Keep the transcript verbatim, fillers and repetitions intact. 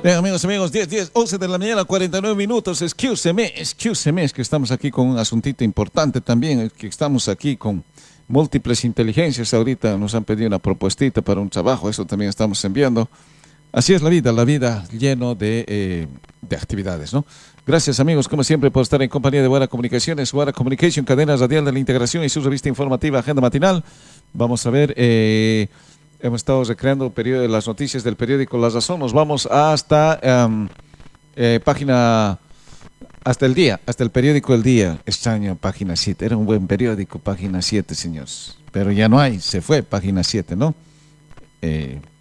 Bien, amigos, amigos, diez, diez, once de la mañana, cuarenta y nueve minutos. Excuse me, excuse me, es que estamos aquí con un asuntito importante también, es que estamos aquí con múltiples inteligencias. Ahorita nos han pedido una propuestita para un trabajo, eso también estamos enviando. Así es la vida, la vida lleno de, eh, de actividades, ¿no? Gracias, amigos, como siempre, por estar en compañía de Buena Comunicaciones, Buena Communication, cadena radial de la integración y su revista informativa Agenda Matinal. Vamos a ver, eh, hemos estado recreando el periodo de las noticias del periódico La Razón. Nos vamos hasta um, eh, página, hasta el día, hasta el periódico El Día. Extraño, página siete. Era un buen periódico, página siete, señores. Pero ya no hay, se fue, página siete, ¿no? Eh,